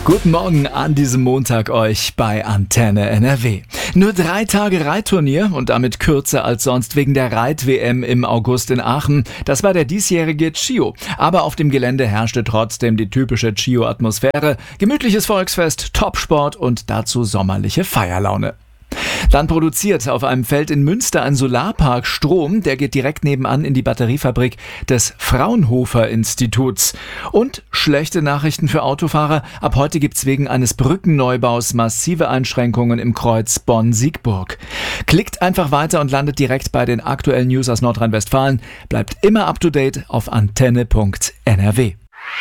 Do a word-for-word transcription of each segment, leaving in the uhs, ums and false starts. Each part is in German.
Guten Morgen an diesem Montag euch bei Antenne N R W. Nur drei Tage Reitturnier und damit kürzer als sonst wegen der Reit-W M im August in Aachen. Das war der diesjährige Chio. Aber auf dem Gelände herrschte trotzdem die typische Chio-Atmosphäre. Gemütliches Volksfest, Topsport und dazu sommerliche Feierlaune. Dann produziert auf einem Feld in Münster ein Solarpark Strom, der geht direkt nebenan in die Batteriefabrik des Fraunhofer-Instituts. Und schlechte Nachrichten für Autofahrer. Ab heute gibt's wegen eines Brückenneubaus massive Einschränkungen im Kreuz Bonn-Siegburg. Klickt einfach weiter und landet direkt bei den aktuellen News aus Nordrhein-Westfalen. Bleibt immer up to date auf antenne punkt n r w.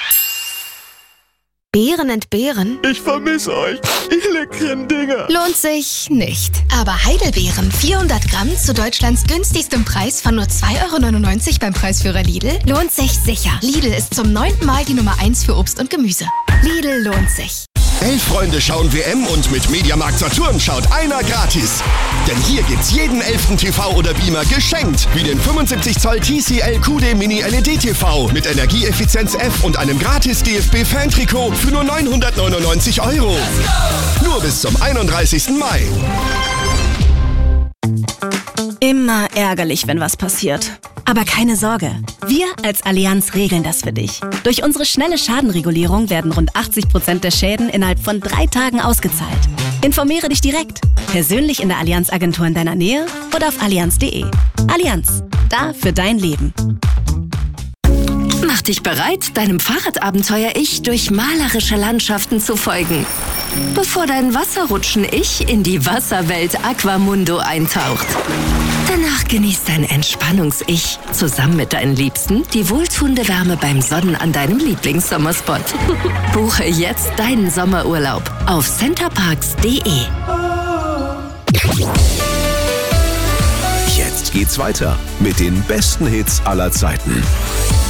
Beeren entbehren? Ich vermisse euch, ihr leckeren Dinger. Lohnt sich nicht. Aber Heidelbeeren, vierhundert Gramm zu Deutschlands günstigstem Preis von nur zwei Euro neunundneunzig beim Preisführer Lidl, lohnt sich sicher. Lidl ist zum neunten Mal die Nummer eins für Obst und Gemüse. Lidl lohnt sich. Elf Freunde schauen W M und mit Mediamarkt Saturn schaut einer gratis. Denn hier gibt's jeden elften T V oder Beamer geschenkt. Wie den fünfundsiebzig Zoll T C L Q D Mini L E D T V mit Energieeffizienz F und einem gratis D F B-Fan-Trikot für nur neunhundertneunundneunzig Euro. Nur bis zum einunddreißigsten Mai. Immer ärgerlich, wenn was passiert. Aber keine Sorge, wir als Allianz regeln das für dich. Durch unsere schnelle Schadenregulierung werden rund achtzig Prozent der Schäden innerhalb von drei Tagen ausgezahlt. Informiere dich direkt, persönlich in der Allianz-Agentur in deiner Nähe oder auf allianz punkt de. Allianz, da für dein Leben. Mach dich bereit, deinem Fahrradabenteuer-Ich durch malerische Landschaften zu folgen. Bevor dein Wasserrutschen-Ich in die Wasserwelt Aquamundo eintaucht. Danach genießt dein Entspannungs-Ich zusammen mit deinen Liebsten die wohltuende Wärme beim Sonnen an deinem Lieblingssommerspot. Buche jetzt deinen Sommerurlaub auf centerparks punkt de. Jetzt geht's weiter mit den besten Hits aller Zeiten.